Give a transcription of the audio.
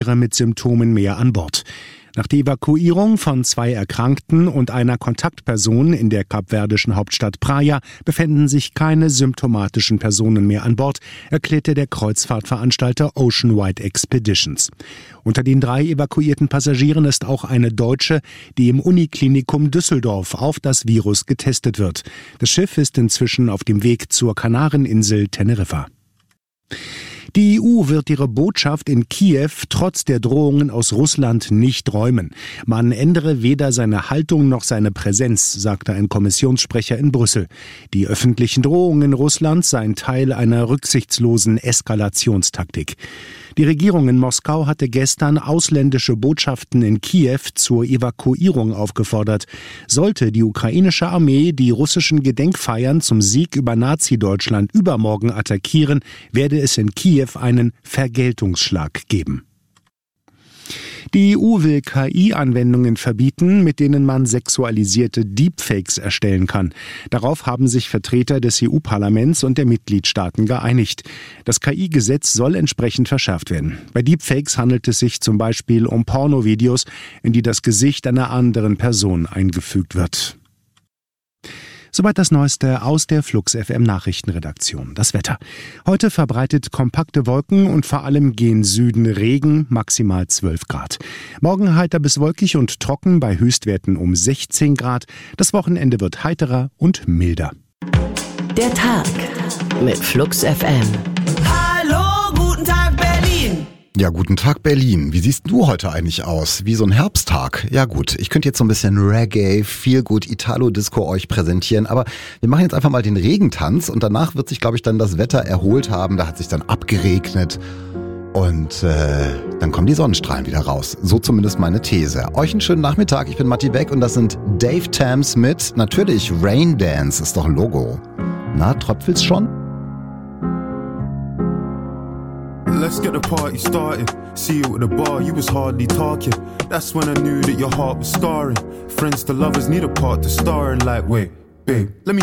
mit Symptomen mehr an Bord. Nach der Evakuierung von 2 Erkrankten und einer Kontaktperson in der kapverdischen Hauptstadt Praia befänden sich keine symptomatischen Personen mehr an Bord, erklärte der Kreuzfahrtveranstalter Oceanwide Expeditions. Unter den 3 evakuierten Passagieren ist auch eine Deutsche, die im Uniklinikum Düsseldorf auf das Virus getestet wird. Das Schiff ist inzwischen auf dem Weg zur Kanareninsel Teneriffa. Die EU wird ihre Botschaft in Kiew trotz der Drohungen aus Russland nicht räumen. Man ändere weder seine Haltung noch seine Präsenz, sagte ein Kommissionssprecher in Brüssel. Die öffentlichen Drohungen Russlands seien Teil einer rücksichtslosen Eskalationstaktik. Die Regierung in Moskau hatte gestern ausländische Botschaften in Kiew zur Evakuierung aufgefordert. Sollte die ukrainische Armee die russischen Gedenkfeiern zum Sieg über Nazi-Deutschland übermorgen attackieren, werde es in Kiew einen Vergeltungsschlag geben. Die EU will KI-Anwendungen verbieten, mit denen man sexualisierte Deepfakes erstellen kann. Darauf haben sich Vertreter des EU-Parlaments und der Mitgliedstaaten geeinigt. Das KI-Gesetz soll entsprechend verschärft werden. Bei Deepfakes handelt es sich zum Beispiel um Pornovideos, in die das Gesicht einer anderen Person eingefügt wird. Soweit das Neueste aus der Flux FM Nachrichtenredaktion. Das Wetter. Heute verbreitet kompakte Wolken und vor allem gen Süden Regen, maximal 12 Grad. Morgen heiter bis wolkig und trocken bei Höchstwerten um 16 Grad. Das Wochenende wird heiterer und milder. Der Tag mit Flux FM. Hallo, guten Tag Berlin. Ja, guten Tag Berlin. Wie siehst du heute eigentlich aus? Wie so ein Herbsttag? Ja gut, ich könnte jetzt so ein bisschen Reggae, Feelgood, Italo-Disco euch präsentieren, aber wir machen jetzt einfach mal den Regentanz und danach wird sich, glaube ich, dann das Wetter erholt haben. Da hat sich dann abgeregnet und dann kommen die Sonnenstrahlen wieder raus. So zumindest meine These. Euch einen schönen Nachmittag. Ich bin Matti Beck und das sind Dave Tams mit natürlich Rain Dance, ist doch ein Logo. Na, tröpfelt's schon? Let's get the party started. See you at the bar, you was hardly talking. That's when I knew that your heart was scarring. Friends to lovers need a part to star in. Like, wait, babe, let me